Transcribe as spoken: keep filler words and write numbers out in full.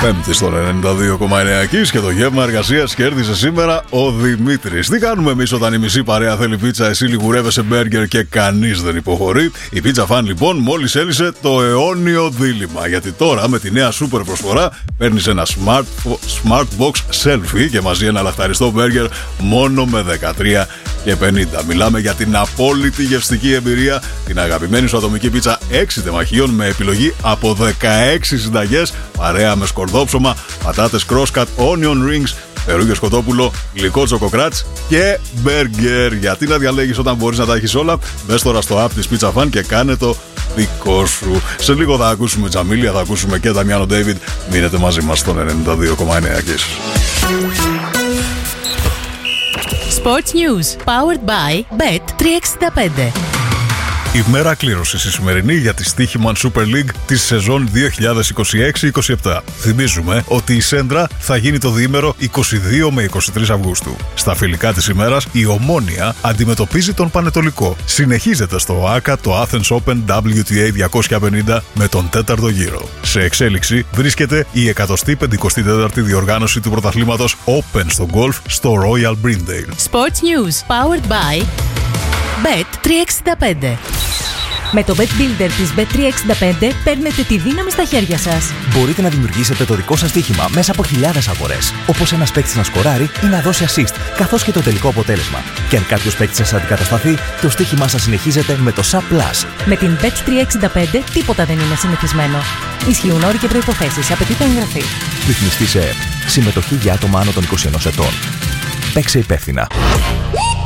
Πέμπτη στον ενενήντα δύο κόμμα εννέα Kiss και το γεύμα εργασίας κέρδισε σήμερα ο Δημήτρης. Τι κάνουμε εμείς όταν η μισή παρέα θέλει πίτσα, εσύ λιγουρεύεσαι μπέργκερ και κανείς δεν υποχωρεί? Η Pizza Fan λοιπόν μόλις έλυσε το αιώνιο δίλημμα. Γιατί τώρα με τη νέα σούπερ προσφορά παίρνεις ένα smart, smart box selfie και μαζί ένα λαχταριστό μπέργκερ μόνο με δεκατρία και πενήντα. Μιλάμε για την απόλυτη γευστική εμπειρία, την αγαπημένη σου ατομική πίτσα έξι τεμαχίων με επιλογή από δεκαέξι συνταγές, παρέα με σκορδόψωμα, πατάτες crosscut, onion rings, περούγιο σκοτόπουλο, γλυκό τσοκοκράτς και μπέργκερ. Γιατί να διαλέγεις όταν μπορείς να τα έχεις όλα? Μπες τώρα στο app της Pizza Fan και κάνε το δικό σου. Σε λίγο θα ακούσουμε Τζαμίλια, θα ακούσουμε και Δαμιάνο Ντέιβιντ. Μείνετε μαζί μας στον ενενήντα δύο κόμμα εννέα Kiss. Sports News, powered by μπετ τριακόσια εξήντα πέντε. Η μέρα κλήρωσης η σημερινή για τη Στοίχημαν Super League της σεζόν δύο χιλιάδες είκοσι έξι είκοσι επτά. Θυμίζουμε ότι η Σέντρα θα γίνει το διήμερο είκοσι δύο με είκοσι τρεις Αυγούστου. Στα φιλικά της ημέρας η Ομόνοια αντιμετωπίζει τον Πανετολικό. Συνεχίζεται στο ΆΚΑ το Athens Open ντάμπλιου τι έι διακόσια πενήντα με τον τέταρτο γύρο. Σε εξέλιξη βρίσκεται η εκατοστή πενηκοστή τέταρτη διοργάνωση του πρωταθλήματος Open στο Golf στο Royal Brindale. Sports News, powered by μπετ τριακόσια εξήντα πέντε. Με το Bet Builder της μπετ τριακόσια εξήντα πέντε παίρνετε τη δύναμη στα χέρια σας. Μπορείτε να δημιουργήσετε το δικό σας στοίχημα μέσα από χιλιάδες αγορές, όπως ένας παίκτης να σκοράρει ή να δώσει assist, καθώς και το τελικό αποτέλεσμα. Και αν κάποιος παίκτης σας αντικατασταθεί, το στοίχημά σας συνεχίζεται με το Sub Plus. Με την μπετ τριακόσια εξήντα πέντε τίποτα δεν είναι συνηθισμένο. Ισχύουν όροι και προϋποθέσεις. Απαιτείται εγγραφή. Ρυθμιστή σε ΕΕΠ. Συμμετοχή για άτομα άνω των είκοσι ενός ετών. Παίξε υπεύθυνα.